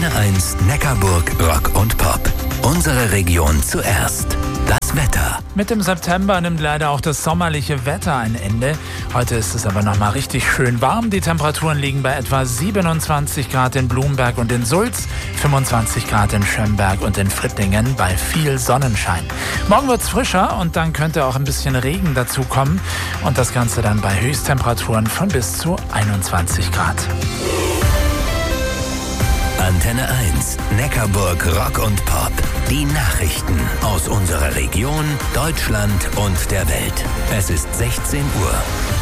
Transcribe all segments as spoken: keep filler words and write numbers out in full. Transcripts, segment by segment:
Antenne eins Neckarburg Rock und Pop. Unsere Region zuerst. Das Wetter. Mit dem September nimmt leider auch das sommerliche Wetter ein Ende. Heute ist es aber noch mal richtig schön warm. Die Temperaturen liegen bei etwa siebenundzwanzig Grad in Blumberg und in Sulz, fünfundzwanzig Grad in Schömberg und in Frittlingen bei viel Sonnenschein. Morgen wird es frischer und dann könnte auch ein bisschen Regen dazu kommen. Und das Ganze dann bei Höchsttemperaturen von bis zu einundzwanzig Grad. Antenne eins Neckarburg Rock und Pop. Die Nachrichten aus unserer Region, Deutschland und der Welt. Es ist sechzehn Uhr.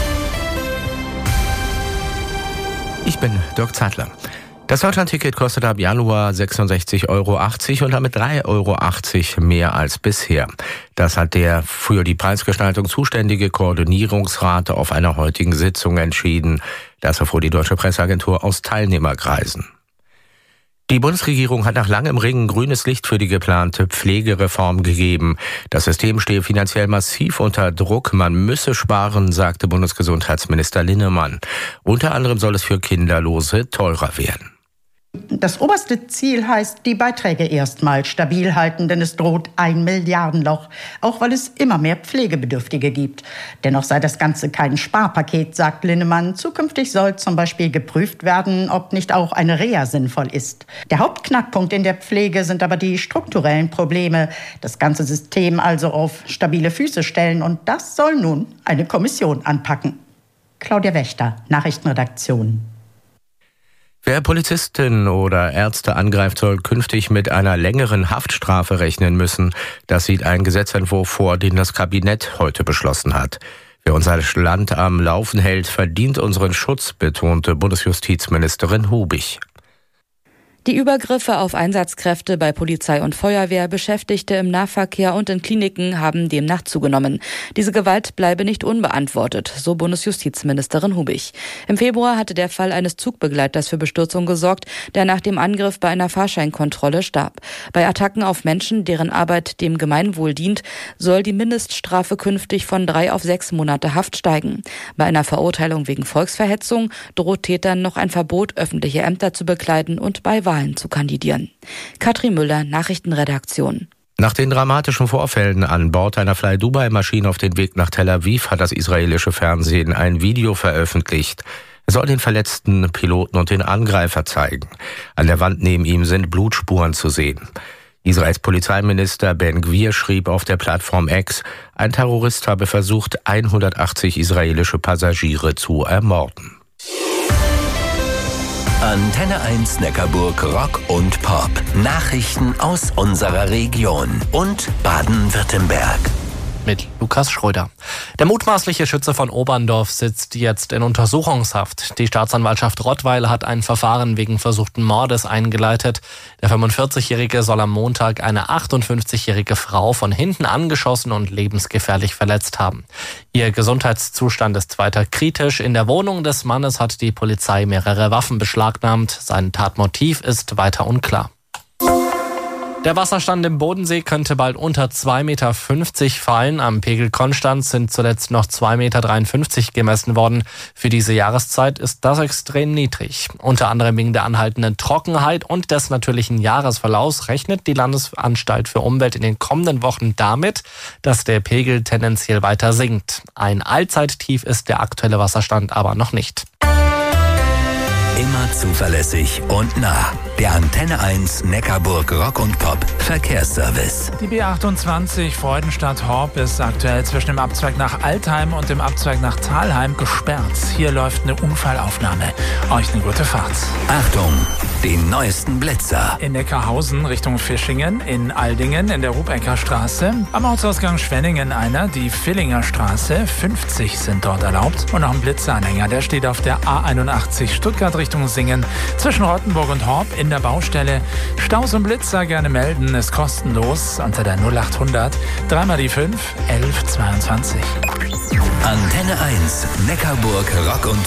Ich bin Dirk Zeitler. Das Deutschlandticket kostet ab Januar sechsundsechzig Euro achtzig und damit drei Euro achtzig mehr als bisher. Das hat der für die Preisgestaltung zuständige Koordinierungsrat auf einer heutigen Sitzung entschieden. Das erfuhr die Deutsche Presseagentur aus Teilnehmerkreisen. Die Bundesregierung hat nach langem Ringen grünes Licht für die geplante Pflegereform gegeben. Das System stehe finanziell massiv unter Druck. Man müsse sparen, sagte Bundesgesundheitsminister Linnemann. Unter anderem soll es für Kinderlose teurer werden. Das oberste Ziel heißt, die Beiträge erstmal stabil halten, denn es droht ein Milliardenloch, auch weil es immer mehr Pflegebedürftige gibt. Dennoch sei das Ganze kein Sparpaket, sagt Linnemann. Zukünftig soll zum Beispiel geprüft werden, ob nicht auch eine Reha sinnvoll ist. Der Hauptknackpunkt in der Pflege sind aber die strukturellen Probleme. Das ganze System also auf stabile Füße stellen, und das soll nun eine Kommission anpacken. Claudia Wächter, Nachrichtenredaktion. Wer Polizisten oder Ärzte angreift, soll künftig mit einer längeren Haftstrafe rechnen müssen. Das sieht ein Gesetzentwurf vor, den das Kabinett heute beschlossen hat. Wer unser Land am Laufen hält, verdient unseren Schutz, betonte Bundesjustizministerin Hubig. Die Übergriffe auf Einsatzkräfte bei Polizei und Feuerwehr, Beschäftigte im Nahverkehr und in Kliniken haben demnach zugenommen. Diese Gewalt bleibe nicht unbeantwortet, so Bundesjustizministerin Hubig. Im Februar hatte der Fall eines Zugbegleiters für Bestürzung gesorgt, der nach dem Angriff bei einer Fahrscheinkontrolle starb. Bei Attacken auf Menschen, deren Arbeit dem Gemeinwohl dient, soll die Mindeststrafe künftig von drei auf sechs Monate Haft steigen. Bei einer Verurteilung wegen Volksverhetzung droht Tätern noch ein Verbot, öffentliche Ämter zu bekleiden und bei Wahlen zu kandidieren. Katrin Müller, Nachrichtenredaktion. Nach den dramatischen Vorfällen an Bord einer Fly-Dubai-Maschine auf den Weg nach Tel Aviv hat das israelische Fernsehen ein Video veröffentlicht. Es soll den verletzten Piloten und den Angreifer zeigen. An der Wand neben ihm sind Blutspuren zu sehen. Israels Polizeiminister Ben Gvir schrieb auf der Plattform X, ein Terrorist habe versucht, hundertachtzig israelische Passagiere zu ermorden. Antenne eins Neckarburg Rock und Pop. Nachrichten aus unserer Region und Baden-Württemberg. Mit Lukas Schröder. Der mutmaßliche Schütze von Oberndorf sitzt jetzt in Untersuchungshaft. Die Staatsanwaltschaft Rottweil hat ein Verfahren wegen versuchten Mordes eingeleitet. Der fünfundvierzigjährige soll am Montag eine achtundfünfzigjährige Frau von hinten angeschossen und lebensgefährlich verletzt haben. Ihr Gesundheitszustand ist weiter kritisch. In der Wohnung des Mannes hat die Polizei mehrere Waffen beschlagnahmt. Sein Tatmotiv ist weiter unklar. Der Wasserstand im Bodensee könnte bald unter zwei Komma fünfzig Meter fallen. Am Pegel Konstanz sind zuletzt noch zwei Komma dreiundfünfzig Meter gemessen worden. Für diese Jahreszeit ist das extrem niedrig. Unter anderem wegen der anhaltenden Trockenheit und des natürlichen Jahresverlaufs rechnet die Landesanstalt für Umwelt in den kommenden Wochen damit, dass der Pegel tendenziell weiter sinkt. Ein Allzeittief ist der aktuelle Wasserstand aber noch nicht. Immer zuverlässig und nah. Der Antenne eins Neckarburg Rock und Pop Verkehrsservice. Die B achtundzwanzig Freudenstadt-Horb ist aktuell zwischen dem Abzweig nach Altheim und dem Abzweig nach Thalheim gesperrt. Hier läuft eine Unfallaufnahme. Euch eine gute Fahrt. Achtung, den neuesten Blitzer. In Neckarhausen Richtung Fischingen, in Aldingen in der Rubecker Straße, am Ortsausgang Schwenningen einer, die Villinger Straße, fünfzig sind dort erlaubt. Und noch ein Blitzeranhänger, der steht auf der A einundachtzig Stuttgart Richtung Singen, zwischen Rottenburg und Horb in der Baustelle. Staus und Blitzer gerne melden, ist kostenlos unter der null achthundert drei mal die fünf elf zweiundzwanzig. Antenne eins Neckarburg Rock und